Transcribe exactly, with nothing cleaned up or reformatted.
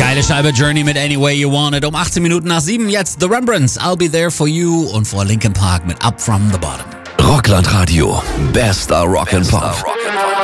Geile Scheibe, Journey mit Any Way You Want It. Um achtzehn Minuten nach sieben jetzt The Rembrandts, I'll Be There For You und vor Linkin Park mit Up From The Bottom. Rockland Radio, bester Rock'n'Pop.